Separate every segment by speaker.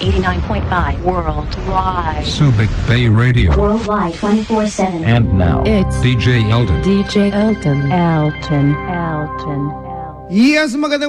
Speaker 1: 89.5 worldwide.
Speaker 2: Subic Bay Radio.
Speaker 1: Worldwide 24/7.
Speaker 2: And now,
Speaker 3: It's
Speaker 2: DJ Eldon.
Speaker 3: DJ Elton.
Speaker 4: Yes, magandang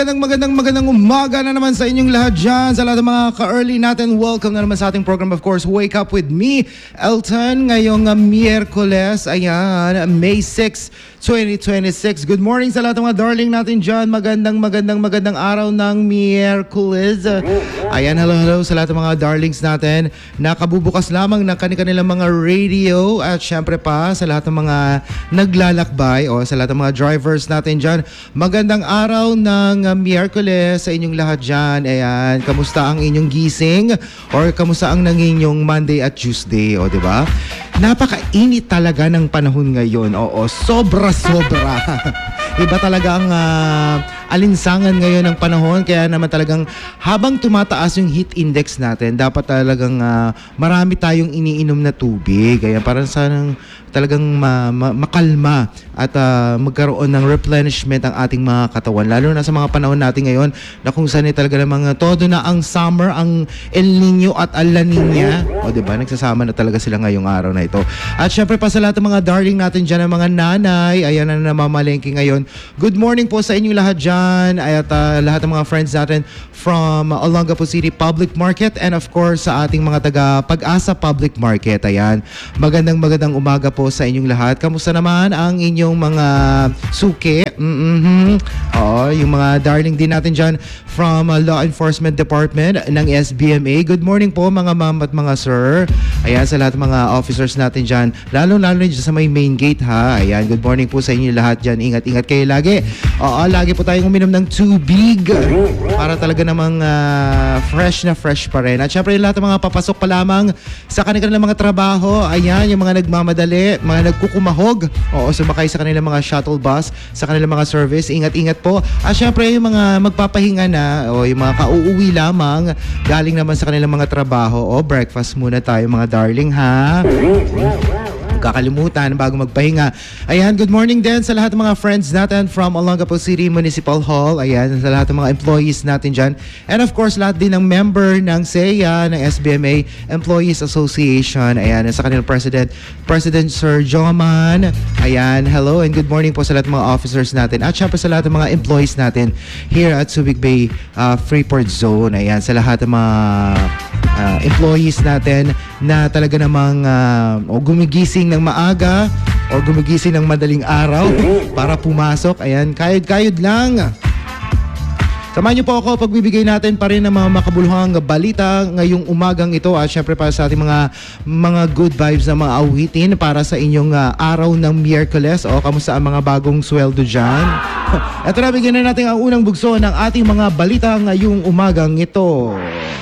Speaker 4: umaga na naman sa inyong lahat dyan. Sa lahat ng mga ka-early natin, welcome na naman sa ating program. Of course, Wake Up With Me, Elton. Ngayong Miyerkules, ayan, May 6, 2026. Good morning sa lahat ng mga darling natin dyan. Magandang araw ng Miyerkules. Ayan, hello sa lahat ng mga darlings natin. Nakabubukas lamang ng kanilang mga radio. At syempre pa, sa lahat ng mga naglalakbay o sa lahat ng mga drivers natin dyan. Magandang araw ng Miyerkules sa inyong lahat dyan. Ayan, kamusta ang inyong gising? Or kamusta ang inyong Monday at Tuesday? O, diba? Napakainit talaga ng panahon ngayon. Oo, sobra-sobra. Iba talaga ang alinsangan ngayon ng panahon. Kaya naman talagang habang tumataas yung heat index natin, dapat talagang marami tayong iniinom na tubig. Kaya parang sanang talagang makalma at magkaroon ng replenishment ang ating mga katawan. Lalo na sa mga panahon natin ngayon na kung saan talaga namang todo na ang summer, ang El Nino at Al La Nina. O diba, nagsasama na talaga sila ngayong araw na ito. At syempre pa sa lahat ng mga darling natin dyan, ng mga nanay, ayan na namamalengke ngayon. Good morning po sa inyong lahat dyan. At lahat ng mga friends natin from Olongapo City Public Market and of course sa ating mga taga Pag-asa Public Market. Ayan, magandang umaga po sa inyong lahat. Kamusta naman ang inyong mga suki? Oo, yung mga darling din natin dyan from Law Enforcement Department ng SBMA. Good morning po mga ma'am at mga sir. Ayan, sa lahat ng mga officers natin dyan. Lalo dyan sa may main gate ha. Ayan, good morning po sa inyo lahat dyan. Ingat kayo lagi. Oo, lagi po tayong uminom ng tubig para talaga namang fresh pa rin. At syempre lahat ng mga papasok pa lamang sa kanilang mga trabaho. Ayan, yung mga nagmamadali, mga nagkukumahog. Oo, sumakay sa kanilang mga shuttle bus, sa kanilang mga service. Ingat po. At syempre yung mga magpapahinga na o yung mga kauuwi lamang galing naman sa kanilang mga trabaho. O, breakfast muna tayo mga darling ha. Kakalimutan bago magpahinga. Ayan, good morning din sa lahat ng mga friends natin from Olongapo City Municipal Hall. Ayan, sa lahat ng mga employees natin dyan. And of course, lahat din ng member ng SEA, ng SBMA Employees Association. Ayan, sa kanilang President Sir Joman. Ayan, hello and good morning po sa lahat ng mga officers natin. At syempre sa lahat ng mga employees natin here at Subic Bay Freeport Zone. Ayan, sa lahat ng mga employees natin na talaga namang gumigising ng maaga o gumigising ng madaling araw para pumasok. Ayan, kayod lang. Samahan niyo po ako pagbibigay natin pa rin ng mga makabuluhang balita ngayong umagang ito. At syempre para sa ating mga good vibes na mga awitin para sa inyong araw ng Miyerkules. O, kamusta ang mga bagong sweldo dyan? Ito na, bigyan na natin ang unang bugso ng ating mga balita ngayong umagang ito.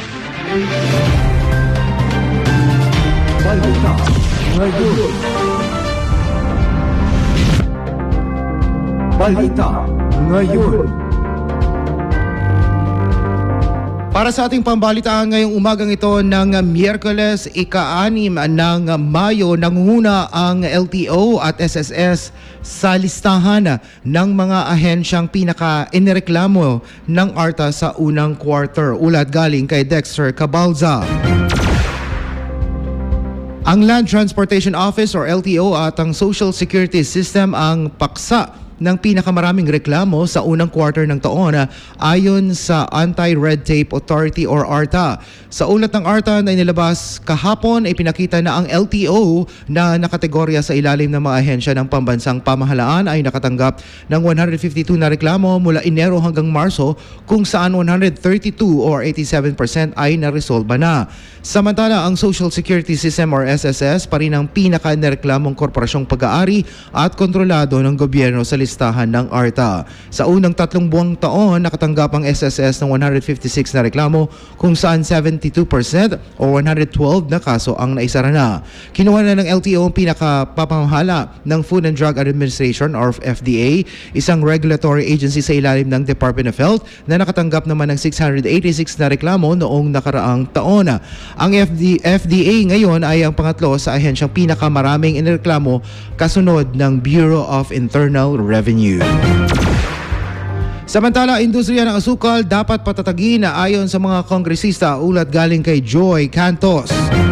Speaker 4: Balita ngayon. Balita ngayon. Para sa ating pambalitaan ngayong umagang ito ng Miyerkules, ika-6 ng Mayo, nangunguna ang LTO at SSS sa listahan ng mga ahensyang pinaka-inireklamo ng ARTA sa unang quarter. Ulat galing kay Dexter Cabalza. Ang Land Transportation Office or LTO at ang Social Security System ang paksa ng pinakamaraming reklamo sa unang quarter ng taon ayon sa Anti-Red Tape Authority or ARTA. Sa ulat ng ARTA na inilabas kahapon ay pinakita na ang LTO na nakategorya sa ilalim ng mga ahensya ng pambansang pamahalaan ay nakatanggap ng 152 na reklamo mula Enero hanggang Marso, kung saan 132 or 87% ay naresolba na. Samantala, ang Social Security System or SSS pa rin ang pinaka-nireklamong korporasyong pag-aari at kontrolado ng gobyerno sa listahan ng ARTA. Sa unang 3 buwang taon, nakatanggap ang SSS ng 156 na reklamo, kung saan 72% o 112 na kaso ang naisara na. Kinuha na ng LTO ang pinakapapamahala ng Food and Drug Administration or FDA, isang regulatory agency sa ilalim ng Department of Health, na nakatanggap naman ng 686 na reklamo noong nakaraang taon. Ang FDA ngayon ay ang pangatlo sa ahensyang pinakamaraming inireklamo, kasunod ng Bureau of Internal Revenue. Samantala, industriya ng asukal dapat patatagin na ayon sa mga kongresista, ulat galing kay Joy Cantos.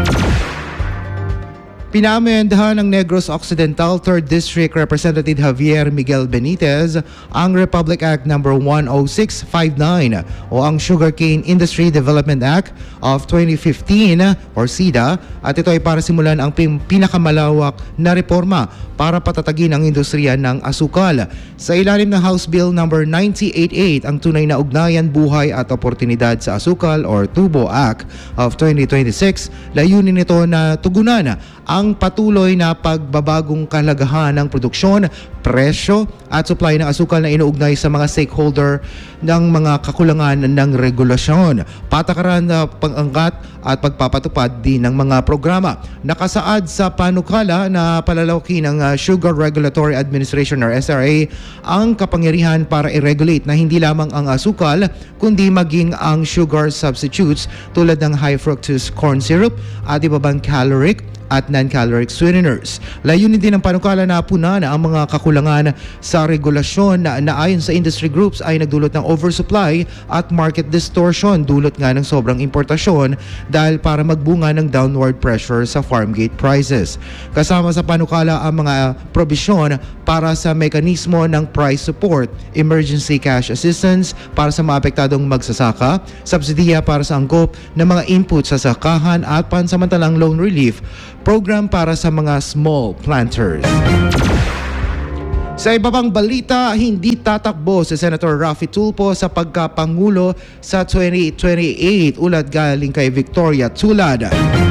Speaker 4: Pinamendahan ng Negros Occidental 3rd District Representative Javier Miguel Benitez ang Republic Act No. 10659 o ang Sugarcane Industry Development Act of 2015 or SIDA, at ito ay para simulan ang pinakamalawak na reforma para patatagin ang industriya ng asukal. Sa ilalim ng House Bill No. 988, ang Tunay na Ugnayan, Buhay at Oportunidad sa Asukal or TUBO Act of 2026, layunin nito na tugunan ang patuloy na pagbabagong kalagahan ng produksyon, presyo at supply ng asukal na inuugnay sa mga stakeholder ng mga kakulangan ng regulasyon, patakaran na pag-angkat at pagpapatupad din ng mga programa. Nakasaad sa panukala na palalaki ng Sugar Regulatory Administration or SRA ang kapangyarihan para i-regulate na hindi lamang ang asukal kundi maging ang sugar substitutes tulad ng high fructose corn syrup at iba pang caloric at non-caloric sweeteners. Layunin din ng panukala na punan ang mga kakulangan sa regulasyon na ayon sa industry groups ay nagdulot ng oversupply at market distortion, dulot nga ng sobrang importasyon dahil para magbunga ng downward pressure sa farm gate prices. Kasama sa panukala ang mga probisyon para sa mekanismo ng price support, emergency cash assistance para sa maapektadong magsasaka, subsidiya para sa angkop ng mga inputs sa sakahan at pansamantalang loan relief program para sa mga small planters. Sa iba pang balita, hindi tatakbo si Senator Raffy Tulfo sa pagkapangulo sa 2028, ulat galing kay Victoria Tulad.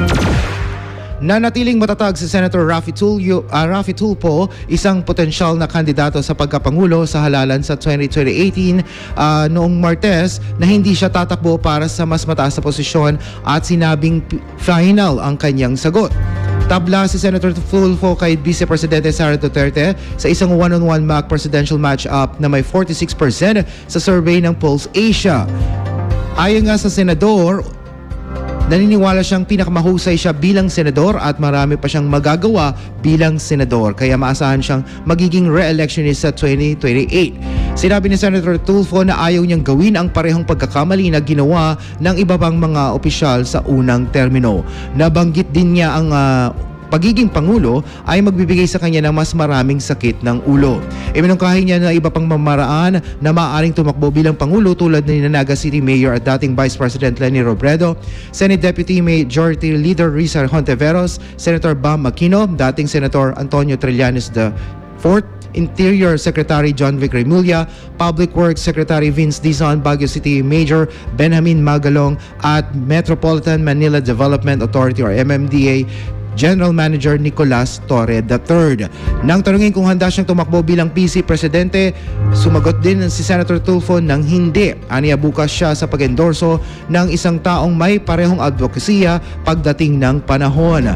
Speaker 4: Nanatiling matatag si Senator Raffy Tulfo, isang potensyal na kandidato sa pagkapangulo sa halalan sa 2018 noong Martes, na hindi siya tatakbo para sa mas mataas na posisyon at sinabing final ang kanyang sagot. Tabla si Senator Tulfo kay Vice Presidente Sara Duterte sa isang one-on-one mock presidential match-up na may 46% sa survey ng Pulse Asia. Ayon nga sa senador, naniniwala siyang pinakamahusay siya bilang senador at marami pa siyang magagawa bilang senador, kaya maasahan siyang magiging re-electionist sa 2028. Sinabi ni Senator Tulfo na ayaw niyang gawin ang parehong pagkakamali na ginawa ng iba pang mga opisyal sa unang termino. Nabanggit din niya ang pagiging Pangulo ay magbibigay sa kanya ng mas maraming sakit ng ulo. Iminungkahi niya na iba pang mamaraan na maaaring tumakbo bilang Pangulo tulad ni Naga City Mayor at dating Vice President Leni Robredo, Senate Deputy Majority Leader Risa Hontiveros, Senator Bam Aquino, dating Senator Antonio Trillanes IV, Interior Secretary John Vic Remulla, Public Works Secretary Vince Dizon, Baguio City Major Benjamin Magalong at Metropolitan Manila Development Authority or MMDA General Manager Nicolas Torre III. Nang tanungin kung handa siyang tumakbo bilang PC Presidente, sumagot din si Senator Tulfo ng hindi. Aniya bukas siya sa pag-endorso ng isang taong may parehong advokasya pagdating ng panahon.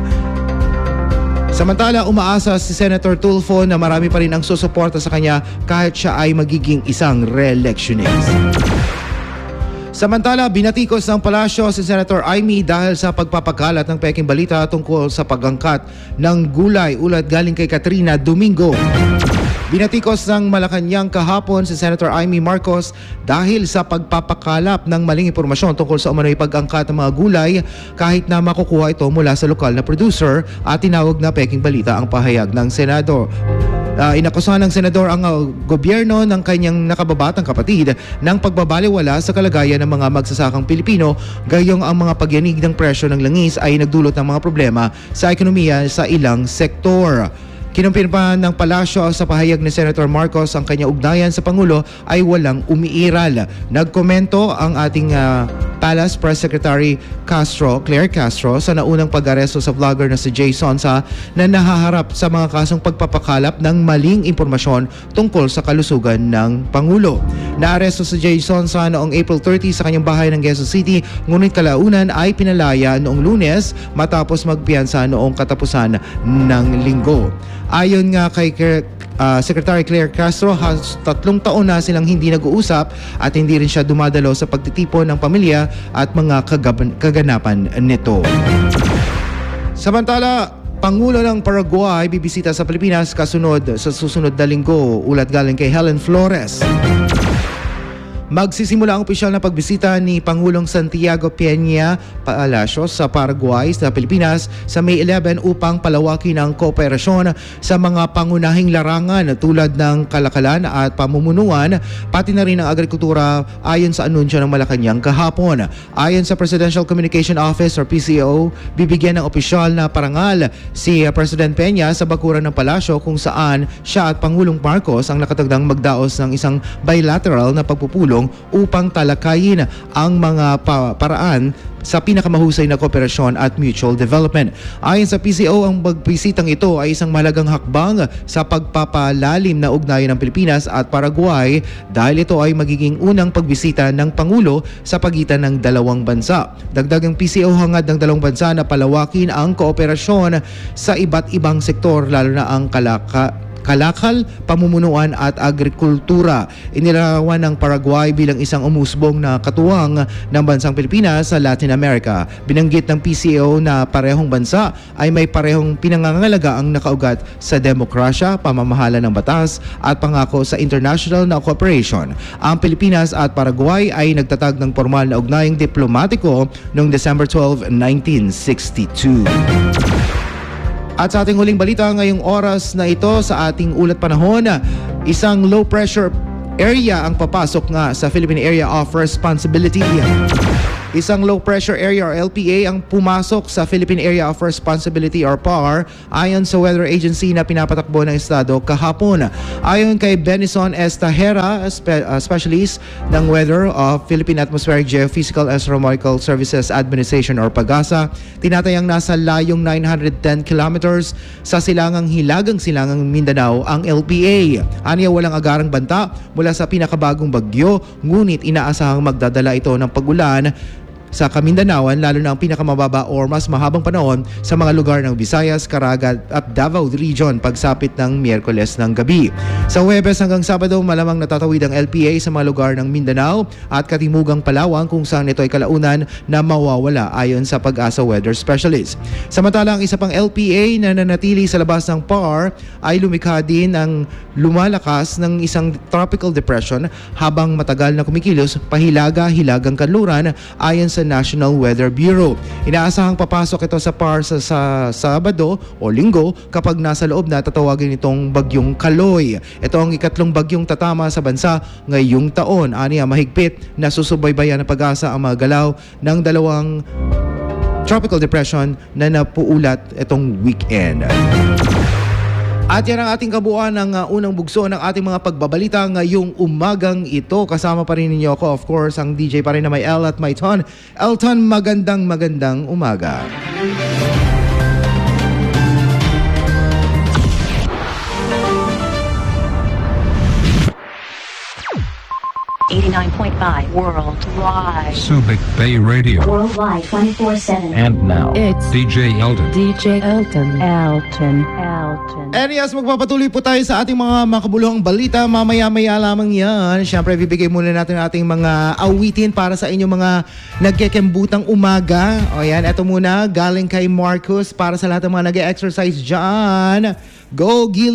Speaker 4: Samantala, umaasa si Senator Tulfo na marami pa rin ang susuporta sa kanya kahit siya ay magiging isang re-electionist. Samantala, binatikos ng palasyo si Senator Amy dahil sa pagpapakalat ng peking balita tungkol sa pag-angkat ng gulay, ulat galing kay Katrina Domingo. Binatikos ng Malacanang kahapon si Senator Amy Marcos dahil sa pagpapakalap ng maling impormasyon tungkol sa umano'y pag-angkat ng mga gulay kahit na makukuha ito mula sa lokal na producer, at tinawag na peking balita ang pahayag ng Senado. Inakusahan ng senador ang gobyerno ng kanyang nakababatang kapatid ng pagbabaliwala sa kalagayan ng mga magsasakang Pilipino, gayong ang mga pagyanig ng presyo ng langis ay nagdulot ng mga problema sa ekonomiya sa ilang sektor. Kinumpirma ng palasyo sa pahayag ni Senator Marcos ang kanyang ugnayan sa Pangulo ay walang umiiral. Nagkomento ang ating Palace Press Secretary Claire Castro sa naunang pag-aresto sa vlogger na si Jay Sonsa na nahaharap sa mga kasong pagpapakalap ng maling impormasyon tungkol sa kalusugan ng Pangulo. Naaresto si Jay Sonsa noong April 30 sa kanyang bahay ng Quezon City, ngunit kalaunan ay pinalaya noong Lunes matapos magpiyansa noong katapusan ng linggo. Ayon nga kay Secretary Claire Castro, 3 taon na silang hindi nag-uusap at hindi rin siya dumadalo sa pagtitipon ng pamilya at mga kaganapan nito. Samantala, Pangulo ng Paraguay bibisita sa Pilipinas sa susunod na linggo, ulat galing kay Helen Flores. magsisimula ang opisyal na pagbisita ni Pangulong Santiago Peña Palacios sa Paraguay sa Pilipinas sa May 11 upang palawakin ang kooperasyon sa mga pangunahing larangan tulad ng kalakalan at pamumunuan, pati na rin ang agrikultura ayon sa anunsyo ng Malacanang kahapon. Ayon sa Presidential Communication Office or PCO, bibigyan ng opisyal na parangal si President Peña sa bakuran ng palasyo kung saan siya at Pangulong Marcos ang nakatagdang magdaos ng isang bilateral na pagpupulong upang talakayin ang mga paraan sa pinakamahusay na kooperasyon at mutual development. Ayon sa PCO, ang pagbisitang ito ay isang mahalagang hakbang sa pagpapalalim na ugnayan ng Pilipinas at Paraguay dahil ito ay magiging unang pagbisita ng Pangulo sa pagitan ng dalawang bansa. Dagdag ang PCO, hangad ng dalawang bansa na palawakin ang kooperasyon sa iba't ibang sektor lalo na ang kalakal, pamumunuan at agrikultura. Inilarawan ng Paraguay bilang isang umusbong na katuwang ng bansang Pilipinas sa Latin America. Binanggit ng PCO na parehong bansa ay may parehong pinangangalaga ang nakaugat sa demokrasya, pamamahala ng batas at pangako sa international na cooperation. Ang Pilipinas at Paraguay ay nagtatag ng formal na ugnayang diplomatiko noong December 12, 1962. At sa ating huling balita ngayong oras na ito sa ating ulat panahon, isang low pressure area ang papasok nga sa Philippine Area of Responsibility. Isang low pressure area or LPA ang pumasok sa Philippine Area of Responsibility or PAR ayon sa weather agency na pinapatakbo ng estado kahapon. Ayon kay Benison Estahera, specialist ng weather of Philippine Atmospheric Geophysical Astronomical Services Administration or PAGASA, tinatayang nasa layong 910 kilometers sa hilagang silangang Mindanao ang LPA. Aniya walang agarang banta mula sa pinakabagong bagyo, ngunit inaasahang magdadala ito ng pagulan sa Kamindanawan, lalo na ang pinakamababa or mas mahabang panahon sa mga lugar ng Visayas, Caraga at Davao Region pagsapit ng Miyerkules ng gabi. Sa Huwebes hanggang Sabado, malamang natatawid ang LPA sa mga lugar ng Mindanao at Katimugang Palawan kung saan ito ay kalaunan na mawawala ayon sa Pag-asa Weather Specialist. Samantala, ang isa pang LPA na nanatili sa labas ng PAR ay lumikha din ng lumalakas ng isang tropical depression habang matagal na kumikilos pahilaga-hilagang kanluran ayon sa National Weather Bureau. Inaasahang papasok ito sa PAR sa Sabado o Linggo kapag nasa loob na tatawagin itong bagyong Kaloy. Ito ang ikatlong bagyong tatama sa bansa ngayong taon. Aniya mahigpit na susubaybayan ng Pag-asa ang mga galaw ng dalawang tropical depression na napuulat itong weekend. At yan ang ating kabuuan ng unang bugso ng ating mga pagbabalita ngayong umagang ito. Kasama pa rin ninyo ako, of course, ang DJ pa rin na may L at may Ton. Elton, magandang umaga.
Speaker 1: 89.5 Worldwide.
Speaker 2: Subic Bay Radio.
Speaker 1: Worldwide 24/7.
Speaker 3: And now,
Speaker 5: It's
Speaker 2: DJ Eldon.
Speaker 5: DJ Elton.
Speaker 4: And yes, magpapatuloy po tayo sa ating mga makabuluhang balita. Mamaya-maya lamang yan. Siyempre, bibigay muna natin ating mga awitin para sa inyong mga nagkekembutang umaga. O yan, eto muna, galing kay Marcus para sa lahat ng mga nag-exercise dyan. Go, Gil!